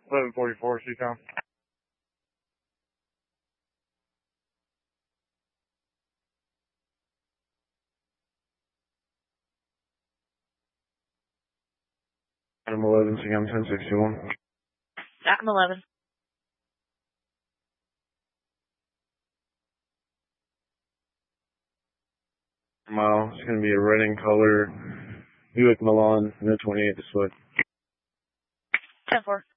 1144, Seatown. I'm 11, CM 1061. I'm 11. Mile. It's going to be a red in color Buick Milan, no 28 display. 10-4.